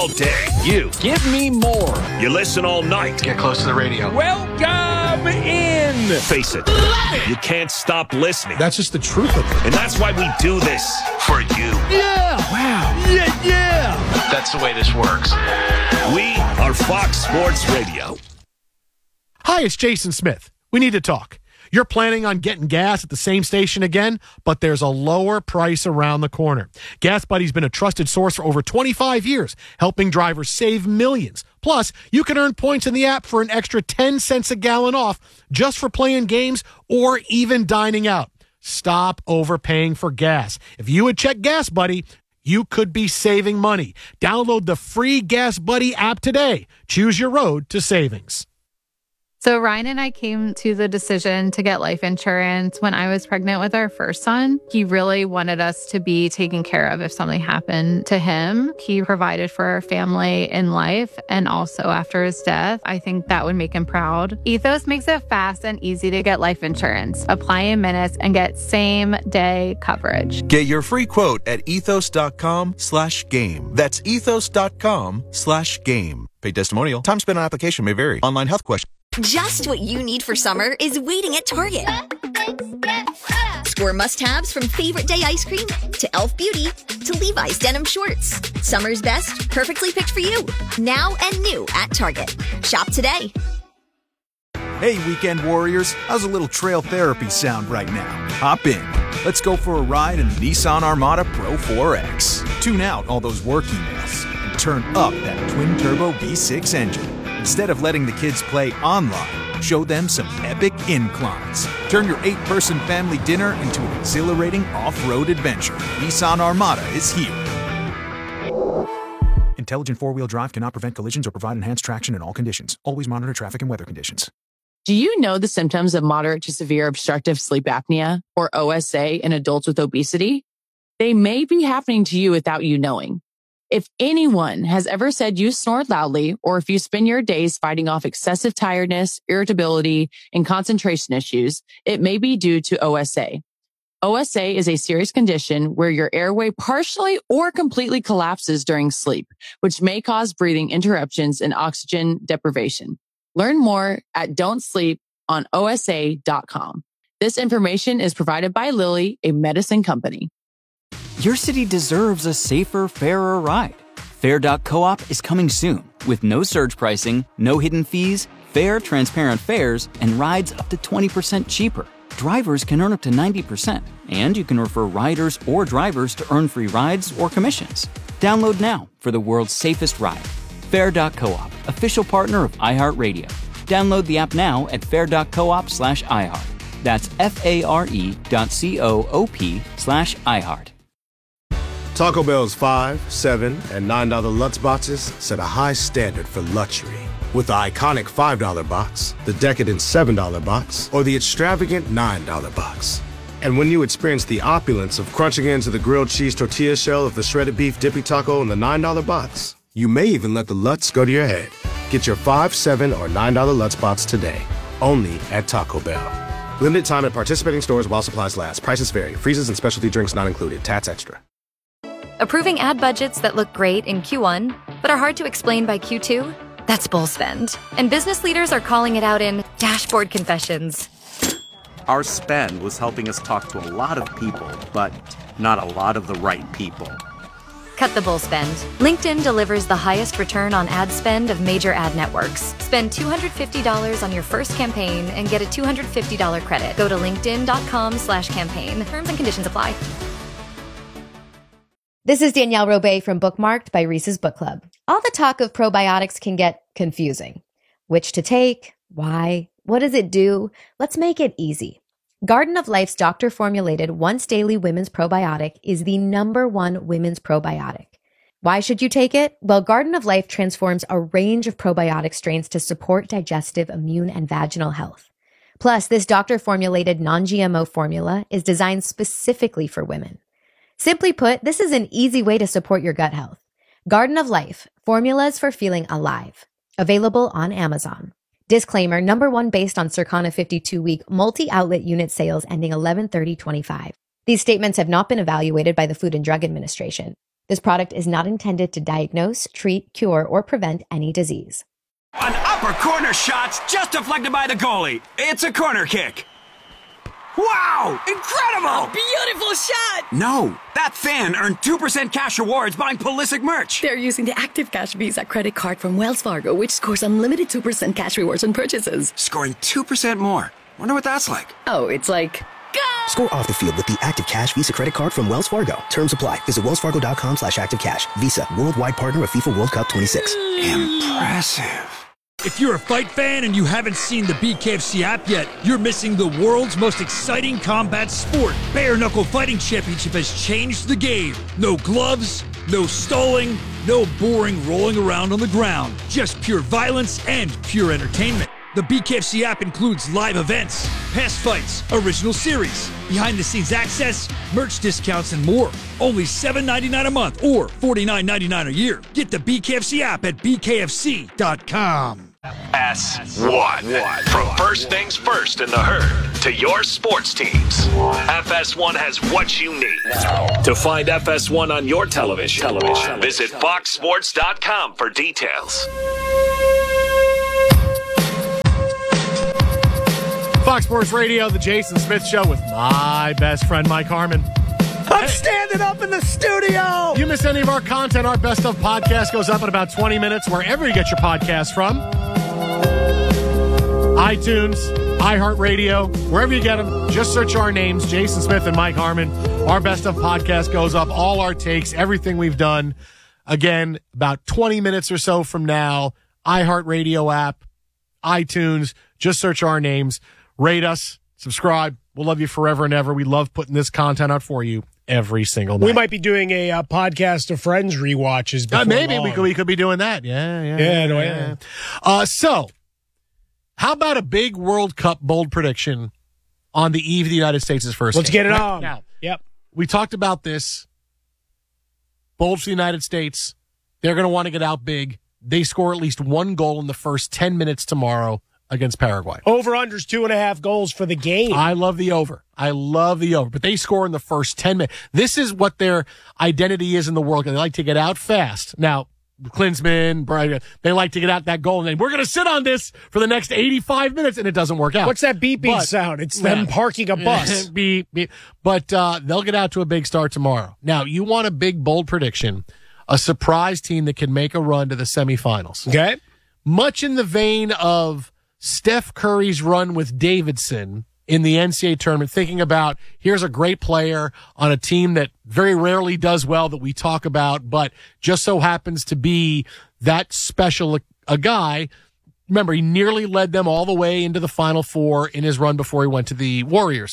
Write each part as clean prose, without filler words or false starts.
day. You Give me more. You listen all night. Get close to the radio. Welcome in. Face it, you can't stop listening. That's just the truth of it. And that's why we do this. For you. Yeah. Wow. Yeah. That's the way this works. We are Fox Sports Radio. Hi, it's Jason Smith. We need to talk. You're planning on getting gas at the same station again, but there's a lower price around the corner. Gas Buddy's been a trusted source for over 25 years, helping drivers save millions. Plus, you can earn points in the app for an extra 10 cents a gallon off just for playing games or even dining out. Stop overpaying for gas. If you would check Gas Buddy, you could be saving money. Download the free Gas Buddy app today. Choose your road to savings. So Ryan and I came to the decision to get life insurance when I was pregnant with our first son. He really wanted us to be taken care of if something happened to him. He provided for our family in life and also after his death. I think that would make him proud. Ethos makes it fast and easy to get life insurance. Apply in minutes and get same-day coverage. Get your free quote at ethos.com/game. That's ethos.com/game. Paid testimonial. Time spent on application may vary. Online health question. Just what you need for summer is waiting at Target. Score must-haves from favorite day ice cream to Elf Beauty to Levi's denim shorts. Summer's best, perfectly picked for you. Now and new at Target. Shop today. Hey, weekend warriors. How's a little trail therapy sound right now? Hop in. Let's go for a ride in the Nissan Armada Pro 4X. Tune out all those work emails and turn up that twin-turbo V6 engine. Instead of letting the kids play online, show them some epic inclines. Turn your 8-person family dinner into an exhilarating off-road adventure. Nissan Armada is here. Intelligent four-wheel drive cannot prevent collisions or provide enhanced traction in all conditions. Always monitor traffic and weather conditions. Do you know the symptoms of moderate to severe obstructive sleep apnea, or OSA, in adults with obesity? They may be happening to you without you knowing. If anyone has ever said you snore loudly, or if you spend your days fighting off excessive tiredness, irritability, and concentration issues, it may be due to OSA. OSA is a serious condition where your airway partially or completely collapses during sleep, which may cause breathing interruptions and oxygen deprivation. Learn more at don'tsleeponosa.com. This information is provided by Lilly, a medicine company. Your city deserves a safer, fairer ride. Fair.coop is coming soon with no surge pricing, no hidden fees, fair, transparent fares, and rides up to 20% cheaper. Drivers can earn up to 90%, and you can refer riders or drivers to earn free rides or commissions. Download now for the world's safest ride. Fair.coop, official partner of iHeartRadio. Download the app now at fair.coop/iHeart. That's FARE.coop/iHeart. Taco Bell's $5, $7, and $9 Lutz boxes set a high standard for luxury. With the iconic $5 box, the decadent $7 box, or the extravagant $9 box. And when you experience the opulence of crunching into the grilled cheese tortilla shell of the shredded beef dippy taco in the $9 box, you may even let the Lutz go to your head. Get your $5, $7, or $9 Lutz box today, only at Taco Bell. Limited time at participating stores while supplies last. Prices vary. Freezes and specialty drinks not included. Tats extra. Approving ad budgets that look great in Q1, but are hard to explain by Q2? That's bull spend. And business leaders are calling it out in dashboard confessions. Our spend was helping us talk to a lot of people, but not a lot of the right people. Cut the bull spend. LinkedIn delivers the highest return on ad spend of major ad networks. Spend $250 on your first campaign and get a $250 credit. Go to linkedin.com/campaign. Terms and conditions apply. This is Danielle Robay from Bookmarked by Reese's Book Club. All the talk of probiotics can get confusing. Which to take? Why? What does it do? Let's make it easy. Garden of Life's doctor-formulated once-daily women's probiotic is the #1 women's probiotic. Why should you take it? Well, Garden of Life transforms a range of probiotic strains to support digestive, immune, and vaginal health. Plus, this doctor-formulated non-GMO formula is designed specifically for women. Simply put, this is an easy way to support your gut health. Garden of Life, formulas for feeling alive. Available on Amazon. Disclaimer, #1 based on Circana 52-week multi-outlet unit sales ending 11/30/25. These statements have not been evaluated by the Food and Drug Administration. This product is not intended to diagnose, treat, cure, or prevent any disease. An upper corner shot's just deflected by the goalie. It's a corner kick. Wow! Incredible! Beautiful shot! No, that fan earned 2% cash rewards buying Pulisic merch. They're using the Active Cash Visa credit card from Wells Fargo, which scores unlimited 2% cash rewards on purchases. Scoring 2% more. Wonder what that's like. Oh, it's like... Score off the field with the Active Cash Visa credit card from Wells Fargo. Terms apply. Visit wellsfargo.com/activecash. Visa, worldwide partner of FIFA World Cup 26. Impressive. If you're a fight fan and you haven't seen the BKFC app yet, you're missing the world's most exciting combat sport. Bare Knuckle Fighting Championship has changed the game. No gloves, no stalling, no boring rolling around on the ground. Just pure violence and pure entertainment. The BKFC app includes live events, past fights, original series, behind-the-scenes access, merch discounts, and more. Only $7.99 a month or $49.99 a year. Get the BKFC app at bkfc.com. FS1. From first things first in the herd to your sports teams, FS1 has what you need. To find FS1 on your television, visit foxsports.com for details. Fox Sports Radio, the Jason Smith Show with my best friend, Mike Harmon. I'm standing up in the studio! You miss any of our content, our Best Of podcast goes up in about 20 minutes, wherever you get your podcast from. iTunes, iHeartRadio, wherever you get them, just search our names, Jason Smith and Mike Harmon. Our Best Of podcast goes up, all our takes, everything we've done. Again, about 20 minutes or so from now, iHeartRadio app, iTunes, just search our names. Rate us, subscribe. We'll love you forever and ever. We love putting this content out for you every single night. We might be doing a podcast of Friends rewatches before maybe long. we could be doing that. Yeah. So, how about a big World Cup bold prediction on the eve of the United States' first Let's game? get it on. Now, Yep. we talked about this. Bold for the United States. They're going to want to get out big. They score at least one goal in the first 10 minutes tomorrow against Paraguay. Over-under's 2.5 goals for the game. I love the over. But they score in the first 10 minutes. This is what their identity is in the world. They like to get out fast. Now, Klinsmann, they like to get out that goal, and then we're going to sit on this for the next 85 minutes, and it doesn't work out. What's that beeping sound? It's them parking a bus. Beep, beep. But they'll get out to a big start tomorrow. Now, you want a big, bold prediction, a surprise team that can make a run to the semifinals. Okay. Much in the vein of Steph Curry's run with Davidson in the NCAA tournament, thinking about here's a great player on a team that very rarely does well that we talk about, but just so happens to be that special a guy. Remember, he nearly led them all the way into the Final Four in his run before he went to the Warriors.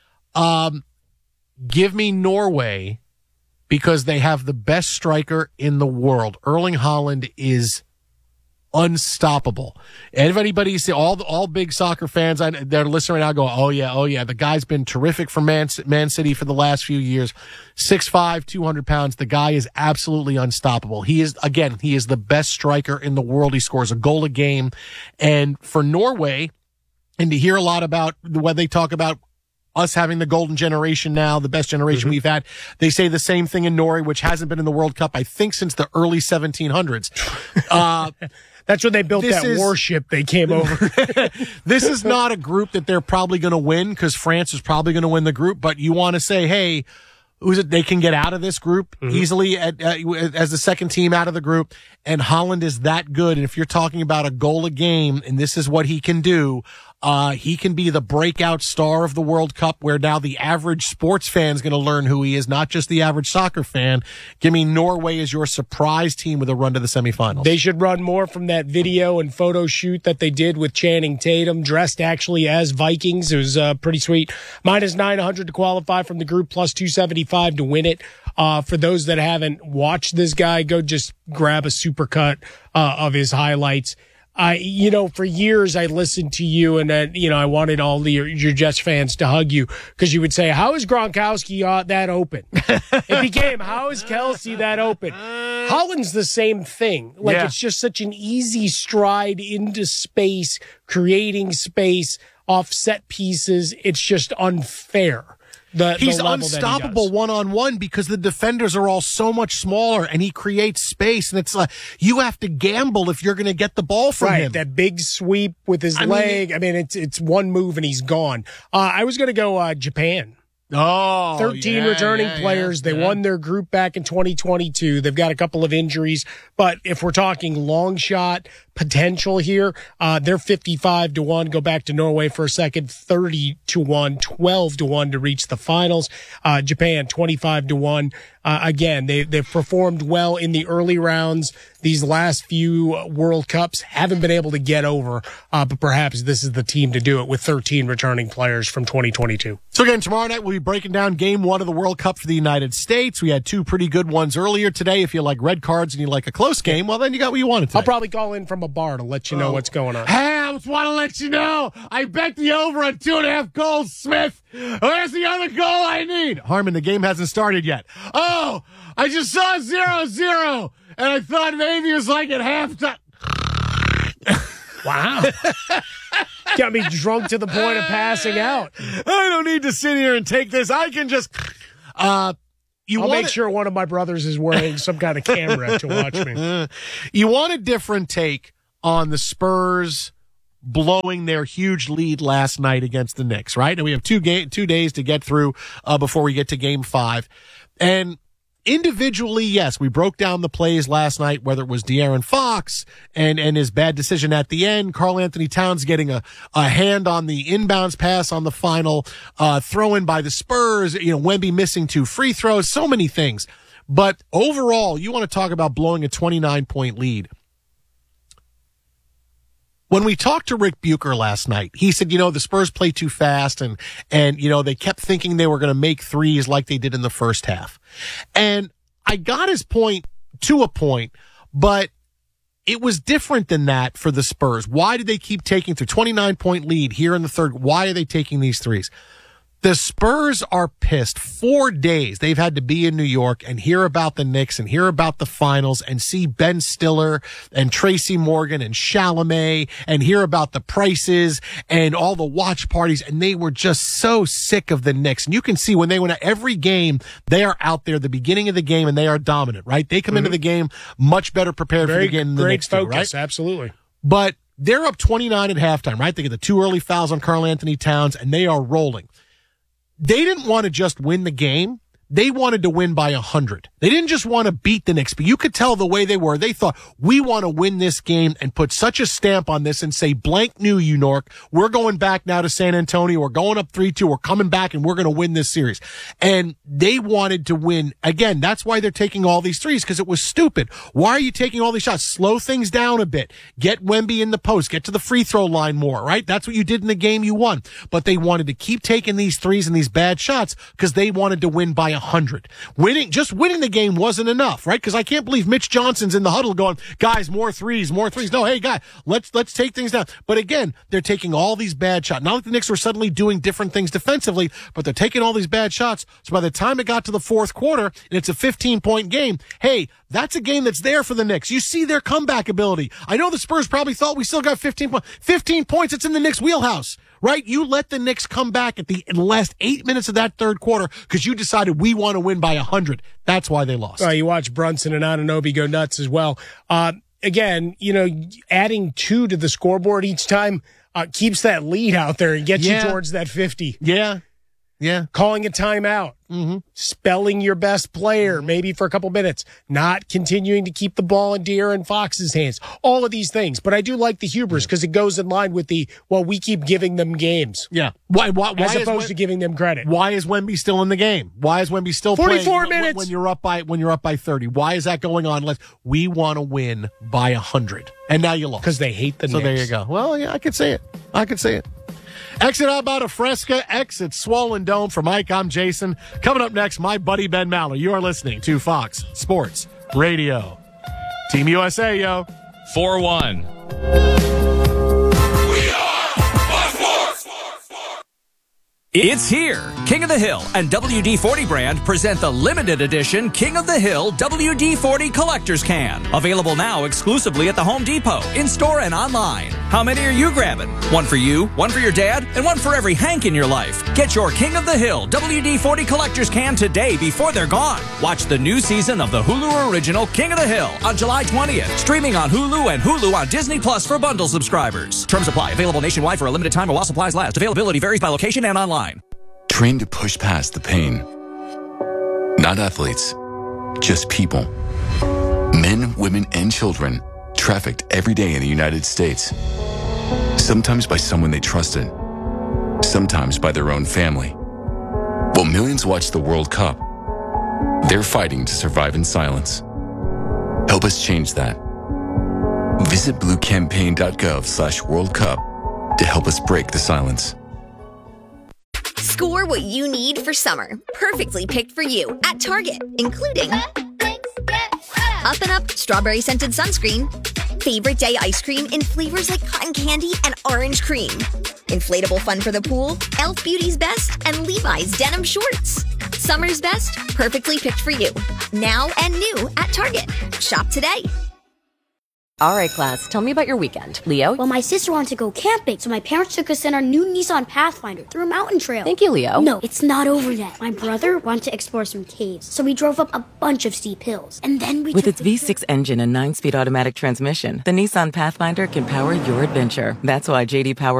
Give me Norway because they have the best striker in the world. Erling Haaland is unstoppable. Anybody see all big soccer fans they're listening right now go, oh yeah, the guy's been terrific for Man City for the last few years. 6'5", 200 pounds. The guy is absolutely unstoppable. He is the best striker in the world. He scores a goal a game. And for Norway, and to hear a lot about when they talk about us having the golden generation now, the best generation we've had. They say the same thing in Norway, which hasn't been in the World Cup, I think, since the early 1700s. That's when they built that warship they came over. This is not a group that they're probably going to win because France is probably going to win the group, but you want to say, hey, they can get out of this group easily as the second team out of the group, and Haaland is that good. And if you're talking about a goal a game, and this is what he can do, he can be the breakout star of the World Cup, where now the average sports fan is going to learn who he is, not just the average soccer fan. Give me Norway as your surprise team with a run to the semifinals. They should run more from that video and photo shoot that they did with Channing Tatum, dressed actually as Vikings. It was pretty sweet. -900 to qualify from the group, plus 275 to win it. For those that haven't watched this guy, go just grab a supercut of his highlights. For years I listened to you and then, I wanted all your Jets fans to hug you because you would say, how is Gronkowski that open? It became, how is Kelsey that open? Haaland's the same thing. It's just such an easy stride into space, creating space off set pieces. It's just unfair. He's level unstoppable one-on-one because the defenders are all so much smaller, and he creates space. And it's like you have to gamble if you're going to get the ball from him. That big sweep with his leg. It's one move and he's gone. I was going to go Japan. 13 returning players. They won their group back in 2022. They've got a couple of injuries, but if we're talking long shot potential here, they're 55-1. Go back to Norway for a second, 30-1, 12-1 to reach the finals. Japan 25-1. Again, they've performed well in the early rounds. These last few World Cups haven't been able to get over, but perhaps this is the team to do it with 13 returning players from 2022. So again, tomorrow night we'll be breaking down game 1 of the World Cup for the United States. We had 2 pretty good ones earlier today. If you like red cards and you like a close game, well, then you got what you wanted today. I'll probably call in from a bar to let you know what's going on. Hey, I just want to let you know, I bet the over on 2.5 goals, Smith. Where's the other goal I need? Harmon, the game hasn't started yet. Oh, I just saw 0-0, and I thought maybe it was like at halftime. Wow. Got me drunk to the point of passing out. I don't need to sit here and take this. I can just... I'll make sure one of my brothers is wearing some kind of camera to watch me. You want a different take on the Spurs blowing their huge lead last night against the Knicks, right? And we have 2 days to get through before we get to game 5. And individually, yes, we broke down the plays last night, whether it was De'Aaron Fox and his bad decision at the end, Karl Anthony Towns getting a hand on the inbounds pass on the final throw in by the Spurs, Wemby missing 2 free throws, so many things. But overall, you want to talk about blowing a 29-point lead. When we talked to Rick Bucher last night, he said, the Spurs play too fast and they kept thinking they were going to make threes like they did in the first half. And I got his point to a point, but it was different than that for the Spurs. Why did they keep taking through 29-point lead here in the third? Why are they taking these threes? The Spurs are pissed. 4 days they've had to be in New York and hear about the Knicks and hear about the finals and see Ben Stiller and Tracy Morgan and Chalamet and hear about the prices and all the watch parties. And they were just so sick of the Knicks. And you can see when they win every game, they are out there at the beginning of the game and they are dominant, right? They come into the game much better prepared for the game than the Knicks do, right? Absolutely. But they're up 29 at halftime, right? They get the 2 early fouls on Karl Anthony Towns and they are rolling. They didn't want to just win the game. They wanted to win by 100. They didn't just want to beat the Knicks, but you could tell the way they were. They thought, we want to win this game and put such a stamp on this and say, blank new New York. We're going back now to San Antonio. We're going up 3-2. We're coming back and we're going to win this series. And they wanted to win. Again, that's why they're taking all these threes, because it was stupid. Why are you taking all these shots? Slow things down a bit. Get Wemby in the post. Get to the free throw line more, right? That's what you did in the game you won. But they wanted to keep taking these threes and these bad shots because they wanted to win by 100. Just winning the game wasn't enough, right? Because I can't believe Mitch Johnson's in the huddle going, guys, more threes. No, hey, guy, let's take things down. But again, they're taking all these bad shots. Not like the Knicks were suddenly doing different things defensively, but they're taking all these bad shots. So by the time it got to the fourth quarter and it's a 15-point game, hey, that's a game that's there for the Knicks. You see their comeback ability. I know the Spurs probably thought we still got 15 points. 15 points, it's in the Knicks' wheelhouse, right? You let the Knicks come back at the last 8 minutes of that third quarter because you decided we want to win by 100. That's why they lost. You watch Brunson and Anunoby go nuts as well. Again, adding 2 to the scoreboard each time keeps that lead out there and gets you towards that 50. Yeah. Calling a timeout. Spelling your best player, maybe for a couple minutes. Not continuing to keep the ball in De'Aaron Fox's hands. All of these things. But I do like the hubris because it goes in line with we keep giving them games. Yeah. Why as opposed to giving them credit. Why is Wemby still in the game? Why is Wemby still 44 playing minutes when you're up by 30? Why is that going on? We want to win by 100. And now you lost. Because they hate the Knicks. So there you go. Well, yeah, I could say it. Exit out about a Fresca, exit Swollen Dome. For Mike, I'm Jason. Coming up next, my buddy Ben Maller. You are listening to Fox Sports Radio. Team USA, yo. 4-1. It's here. King of the Hill and WD-40 brand present the limited edition King of the Hill WD-40 Collector's Can. Available now exclusively at the Home Depot, in-store and online. How many are you grabbing? One for you, one for your dad, and one for every Hank in your life. Get your King of the Hill WD-40 Collector's Can today before they're gone. Watch the new season of the Hulu original King of the Hill on July 20th. Streaming on Hulu and Hulu on Disney Plus for bundle subscribers. Terms apply. Available nationwide for a limited time while supplies last. Availability varies by location and online. Train to push past the pain. Not athletes, just people. Men, women, and children trafficked every day in the United States. Sometimes by someone they trusted, sometimes by their own family. While millions watch the World Cup, they're fighting to survive in silence. Help us change that. Visit bluecampaign.gov/World Cup to help us break the silence. Score what you need for summer, perfectly picked for you at Target, including Up and Up strawberry scented sunscreen, favorite day ice cream in flavors like cotton candy and orange cream, inflatable fun for the pool, Elf Beauty's Best, and Levi's denim shorts. Summer's best, perfectly picked for you. Now and new at Target. Shop today. All right, class, tell me about your weekend. Leo? Well, my sister wanted to go camping, so my parents took us in our new Nissan Pathfinder through a mountain trail. Thank you, Leo. No, it's not over yet. My brother wanted to explore some caves, so we drove up a bunch of steep hills. And then we With its V6 engine and 9-speed automatic transmission, the Nissan Pathfinder can power your adventure. That's why J.D. Power